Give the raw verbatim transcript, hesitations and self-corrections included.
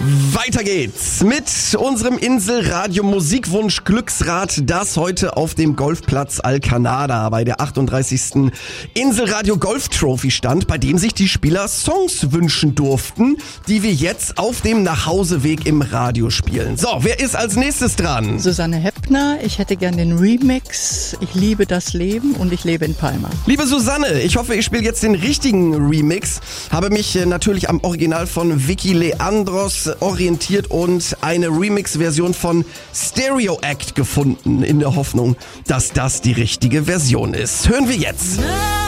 Weiter geht's mit unserem Inselradio Musikwunsch Glücksrad, das heute auf dem Golfplatz Alcanada bei der achtunddreißigsten Inselradio Golf Trophy stand, bei dem sich die Spieler Songs wünschen durften, die wir jetzt auf dem Nachhauseweg im Radio spielen. So, wer ist als nächstes dran? Susanne Heppner, ich hätte gern den Remix. Ich liebe das Leben und ich lebe in Palma. Liebe Susanne, ich hoffe, ich spiele jetzt den richtigen Remix. Habe mich äh, natürlich am Original von Vicky Leandros orientiert und eine Remix-Version von Stereo Act gefunden, in der Hoffnung, dass das die richtige Version ist. Hören wir jetzt.